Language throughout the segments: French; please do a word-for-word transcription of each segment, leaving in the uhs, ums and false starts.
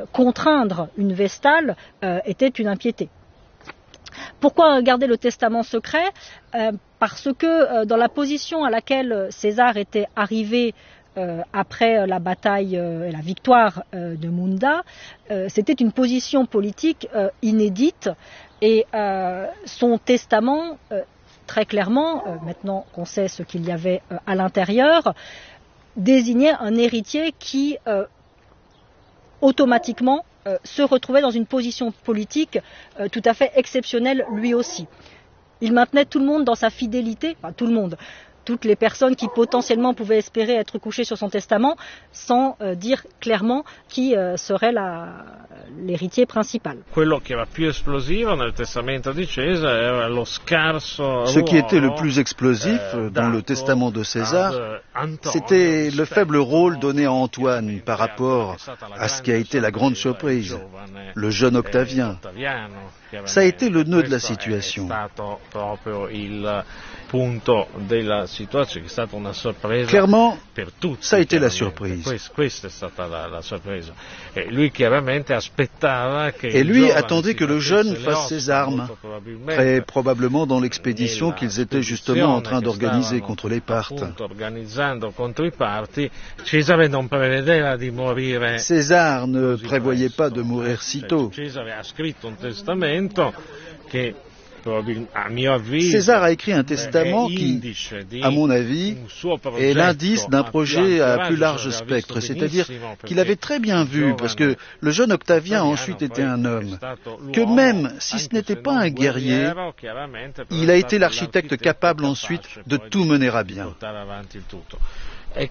euh, contraindre une vestale euh, était une impiété. Pourquoi garder le testament secret ? euh, Parce que euh, dans la position à laquelle César était arrivé euh, après la bataille et euh, la victoire euh, de Munda, euh, c'était une position politique euh, inédite et euh, son testament, euh, très clairement, euh, maintenant qu'on sait ce qu'il y avait euh, à l'intérieur, désignait un héritier qui euh, automatiquement euh, se retrouvait dans une position politique euh, tout à fait exceptionnelle lui aussi. Il maintenait tout le monde dans sa fidélité, enfin tout le monde, toutes les personnes qui potentiellement pouvaient espérer être couchées sur son testament, sans euh, dire clairement qui euh, serait la, l'héritier principal. Quello che era più esplosivo nel testamento di Cesare era lo scarso Ce qui était le plus explosif dans le testament de César, c'était le faible rôle donné à Antoine par rapport à ce qui a été la grande surprise, le jeune Octavien. Ça a été le nœud de la situation. Clairement, ça a été la surprise. Et lui attendait que le jeune fasse ses armes, très probablement dans l'expédition qu'ils étaient justement en train d'organiser contre les Parthes. César ne prévoyait pas de mourir si tôt. César a écrit un testament qui, à mon avis, est l'indice d'un projet à plus large spectre, c'est-à-dire qu'il avait très bien vu, parce que le jeune Octavien a ensuite été un homme, que même si ce n'était pas un guerrier, il a été l'architecte capable ensuite de tout mener à bien. Et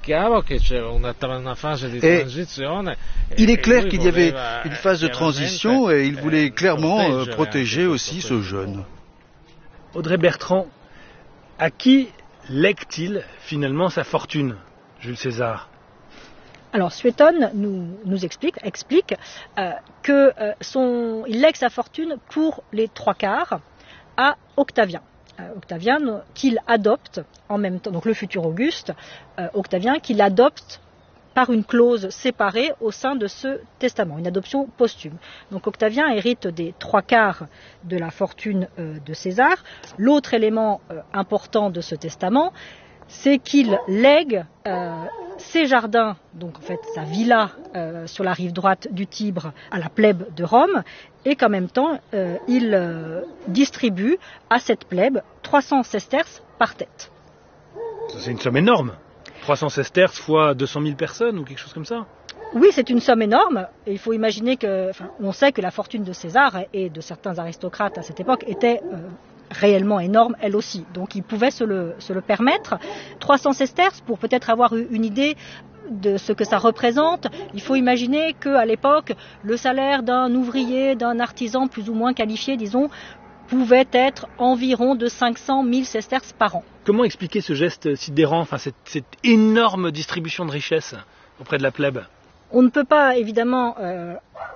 il est clair qu'il y avait une phase de transition et il voulait clairement euh, protéger aussi ce jeune. Audrey Bertrand, à qui lègue-t-il finalement sa fortune, Jules César ? Alors Suétone nous, nous explique, explique euh, que euh, son, il lègue sa fortune pour les trois quarts à Octavien. Euh, Octavien qu'il adopte en même temps, donc le futur Auguste, euh, Octavien qu'il adopte par une clause séparée au sein de ce testament, une adoption posthume. Donc Octavien hérite des trois quarts de la fortune euh, de César. L'autre élément euh, important de ce testament, c'est qu'il lègue euh, ses jardins, donc en fait sa villa euh, sur la rive droite du Tibre à la plèbe de Rome, et qu'en même temps euh, il euh, distribue à cette plèbe trois cents sesterces par tête. C'est une somme énorme. trois cents sesterces fois deux cent mille personnes ou quelque chose comme ça. Oui, c'est une somme énorme. Et il faut imaginer que, enfin, on sait que la fortune de César et de certains aristocrates à cette époque était euh, réellement énorme, elle aussi. Donc ils pouvaient se le, se le permettre. trois cents sesterces, pour peut-être avoir une idée de ce que ça représente, il faut imaginer qu'à l'époque, le salaire d'un ouvrier, d'un artisan plus ou moins qualifié, disons, pouvait être environ de cinq cents mille sesterces par an. Comment expliquer ce geste sidérant, enfin cette, cette énorme distribution de richesses auprès de la plèbe ? On ne peut pas évidemment euh,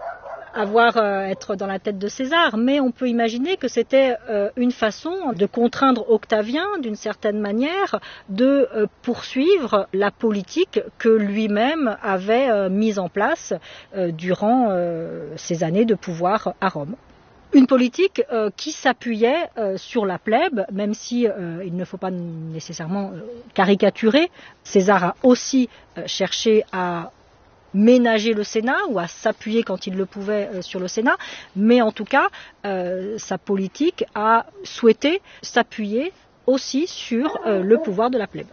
avoir euh, être dans la tête de César, mais on peut imaginer que c'était euh, une façon de contraindre Octavien, d'une certaine manière, de euh, poursuivre la politique que lui-même avait euh, mise en place euh, durant euh, ses années de pouvoir à Rome. Une politique euh, qui s'appuyait euh, sur la plèbe, même si euh, il ne faut pas nécessairement euh, caricaturer. César a aussi euh, cherché à ménager le Sénat ou à s'appuyer quand il le pouvait euh, sur le Sénat, mais en tout cas, euh, sa politique a souhaité s'appuyer aussi sur euh, le pouvoir de la plèbe.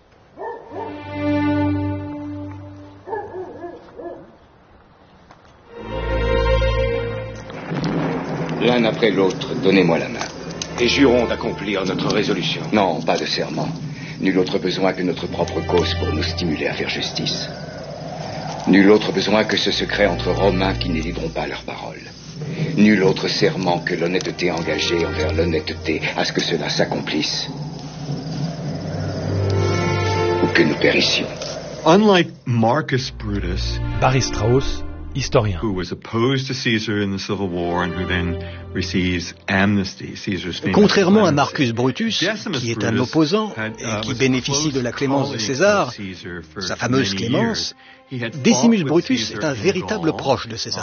L'un après l'autre, donnez-moi la main. Et jurons d'accomplir notre résolution. Non, pas de serment. Nul autre besoin que notre propre cause pour nous stimuler à faire justice. Nul autre besoin que ce secret entre Romains qui n'éluderont pas leurs paroles. Nul autre serment que l'honnêteté engagée envers l'honnêteté à ce que cela s'accomplisse. Ou que nous périssions. Unlike Marcus Brutus, Barry Strauss, historien, who was opposed to Caesar in the Civil War and who then receives amnesty, Caesar's famous Contrairement à Marcus Brutus, qui est un opposant et qui bénéficie de la clémence de César, sa fameuse clémence, Decimus Brutus est un véritable proche de César.